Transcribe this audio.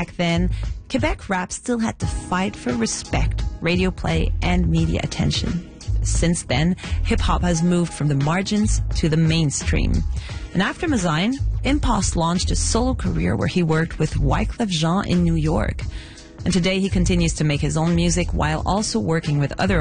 back then, Quebec rap still had to fight for respect, radio play, and media attention. Since then, hip-hop has moved from the margins to the mainstream. And after Mazyne, Impost launched a solo career where he worked with Wyclef Jean in New York. And today he continues to make his own music while also working with other